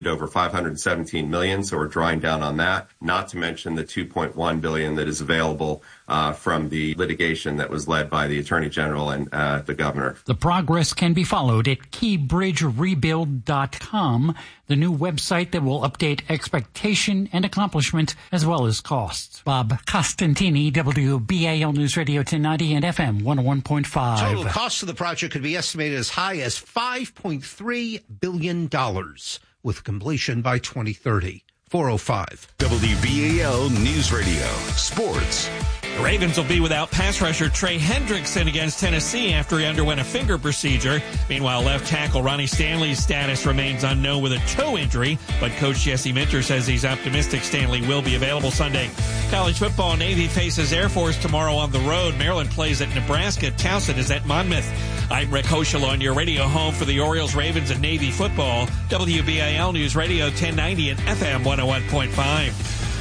over $517 million, so we're drawing down on that, not to mention the $2.1 billion that is available from the litigation that was led by the Attorney General and the Governor. The progress can be followed at keybridgerebuild.com, the new website that will update expectation and accomplishment as well as costs. Bob Costantini, WBAL News Radio 1090 and FM 101.5. Total cost of the project could be estimated as high as $5.3 billion. With completion by 2030. 405. WBAL News Radio. Sports. The Ravens will be without pass rusher Trey Hendrickson against Tennessee after he underwent a finger procedure. Meanwhile, left tackle Ronnie Stanley's status remains unknown with a toe injury, but Coach Jesse Minter says he's optimistic Stanley will be available Sunday. College football, Navy faces Air Force tomorrow on the road. Maryland plays at Nebraska. Towson is at Monmouth. I'm Rick Hoschel on your radio home for the Orioles, Ravens, and Navy football. WBAL News Radio 1090 and FM 101.5.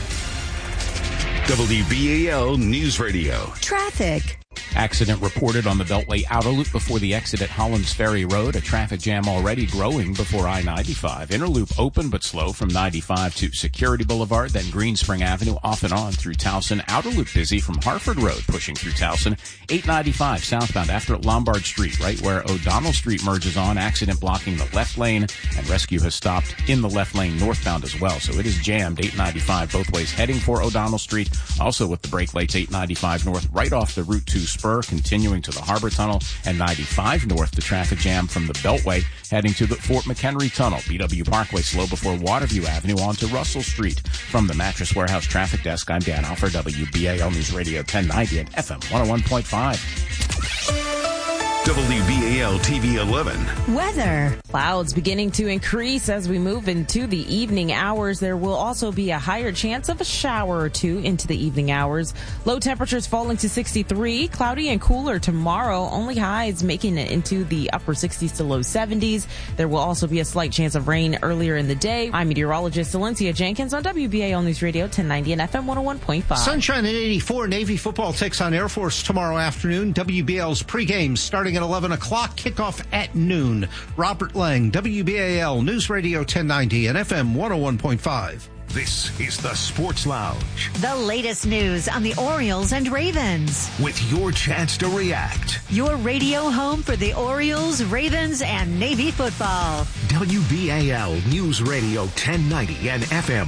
WBAL News Radio. Traffic. Accident reported on the Beltway outer loop before the exit at Hollands Ferry Road. A traffic jam already growing before I-95. Inner loop open but slow from 95 to Security Boulevard, then Greenspring Avenue off and on through Towson. Outer loop busy from Harford Road pushing through Towson. 895 southbound after Lombard Street, right where O'Donnell Street merges on. Accident blocking the left lane, and rescue has stopped in the left lane northbound as well. So it is jammed 895 both ways heading for O'Donnell Street. Also with the brake lights 895 north right off the Route 2 spur continuing to the Harbor Tunnel, and 95 north the traffic jam from the Beltway heading to the Fort McHenry Tunnel. BW Parkway slow before Waterview Avenue onto Russell Street. From the Mattress Warehouse Traffic Desk, I'm Dan Alfer, WBAL News Radio 1090 and FM 101.5. WBAL TV 11. Weather. Clouds beginning to increase as we move into the evening hours. There will also be a higher chance of a shower or two into the evening hours. Low temperatures falling to 63. Cloudy and cooler tomorrow. Only highs making it into the upper 60s to low 70s. There will also be a slight chance of rain earlier in the day. I'm meteorologist Valencia Jenkins on WBAL News Radio 1090 and FM 101.5. Sunshine at 84. Navy football takes on Air Force tomorrow afternoon. WBL's pregame starting at 11 o'clock, kickoff at noon. Robert Lang, WBAL News Radio 1090 and FM 101.5. This is the Sports Lounge. The latest news on the Orioles and Ravens. With your chance to react. Your radio home for the Orioles, Ravens, and Navy football. WBAL News Radio 1090 and FM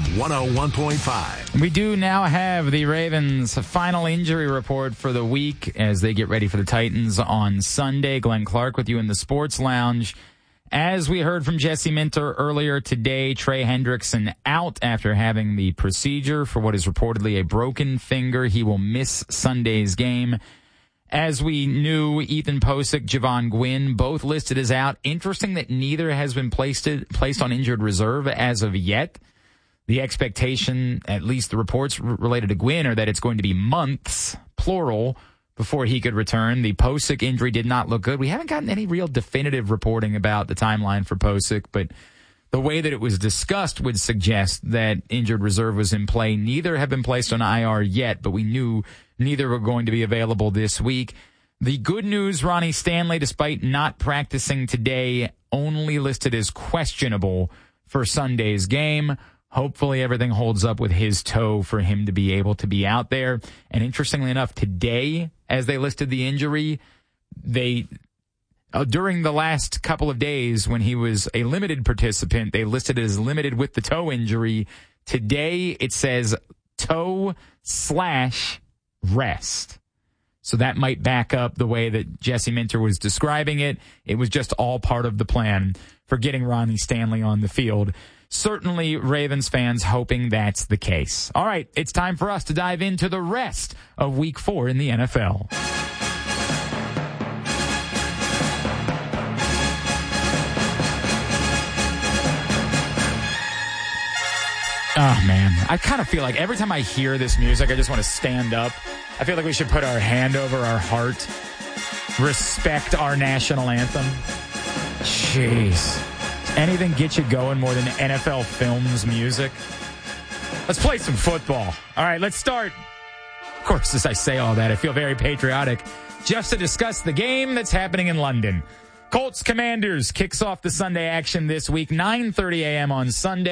101.5. We do now have the Ravens' final injury report for the week as they get ready for the Titans on Sunday. Glenn Clark with you in the Sports Lounge. As we heard from Jesse Minter earlier today, Trey Hendrickson out after having the procedure for what is reportedly a broken finger. He will miss Sunday's game. As we knew, Ethan Posick, Javon Gwynn, both listed as out. Interesting that neither has been placed on injured reserve as of yet. The expectation, at least the reports related to Gwynn, are that it's going to be months, plural, before he could return. The Posick injury did not look good. We haven't gotten any real definitive reporting about the timeline for Posick, but the way that it was discussed would suggest that injured reserve was in play. Neither have been placed on IR yet, but we knew neither were going to be available this week. The good news, Ronnie Stanley, despite not practicing today, only listed as questionable for Sunday's game. Hopefully everything holds up with his toe for him to be able to be out there. And interestingly enough, today, as they listed the injury, they during the last couple of days when he was a limited participant, they listed it as limited with the toe injury. Today it says toe/rest. So that might back up the way that Jesse Minter was describing it. It was just all part of the plan for getting Ronnie Stanley on the field. Certainly Ravens fans hoping that's the case. All right, it's time for us to dive into the rest of Week 4 in the NFL. Oh, man. I kind of feel like every time I hear this music, I just want to stand up. I feel like we should put our hand over our heart, respect our national anthem. Jeez. Anything get you going more than NFL Films music? Let's play some football. All right, let's start. Of course, as I say all that, I feel very patriotic. Just to discuss the game that's happening in London. Colts Commanders kicks off the Sunday action this week, 9:30 a.m. on Sunday.